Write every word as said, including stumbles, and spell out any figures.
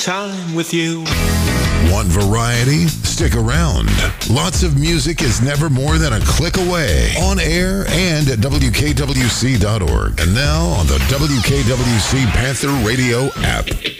time with you. Want variety? Stick around. Lots of music is never more than a click away. On air and at W K W C dot org. And now on the W K W C Panther Radio app.